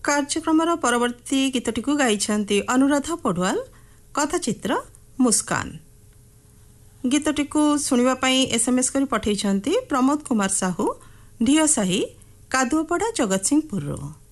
କାର୍ଯ୍ୟକ୍ରମର ପରବର୍ତ୍ତୀ ଗୀତଟିକୁ ଗାଇଛନ୍ତି ଅନୁରାଧା ପଡ଼ୁଆଲ, କଥାଚିତ୍ର ମୁସ୍କାନ। ଗୀତଟିକୁ ଶୁଣିବା ପାଇଁ SMS କରି ପଠାଇଛନ୍ତି ପ୍ରମୋଦ କୁମାର ସାହୁ, ଢିଅସାହି, କାଦୁଅପଡ଼ା, ଜଗତସିଂହପୁରରୁ।